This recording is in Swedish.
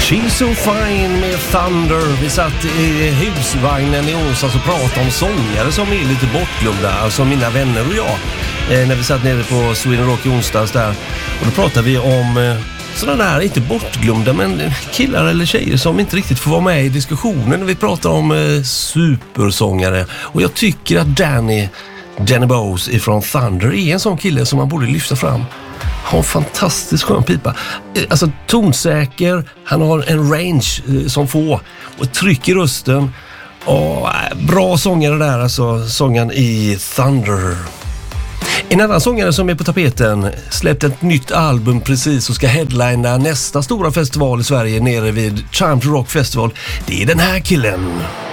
She's so fine med Thunder. Vi satt i husvagnen i onsdags och pratade om sångare som är lite bortglömda, alltså mina vänner och jag, när vi satt nere på Sweden Rock i onsdags där. Och då pratade vi om sådana där, inte bortglömda, men killar eller tjejer som inte riktigt får vara med i diskussionen när vi pratar om supersångare. Och jag tycker att Danny Bowes ifrån Thunder är en sån kille som man borde lyfta fram. Han har en fantastiskt skön pipa. Alltså tonsäker, han har en range som få och tryck i rösten. Och bra sångare där, alltså sången i Thunder. En annan sångare som är på tapeten släppte ett nytt album precis och ska headlina nästa stora festival i Sverige nere vid Charm to Rock Festival. Det är den här killen.